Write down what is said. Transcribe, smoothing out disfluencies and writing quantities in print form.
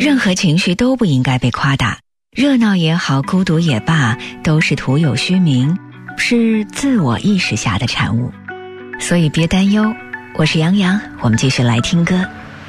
任何情绪都不应该被夸大，热闹也好，孤独也罢，都是徒有虚名，是自我意识下的产物。所以别担忧，我是杨洋，我们继续来听歌。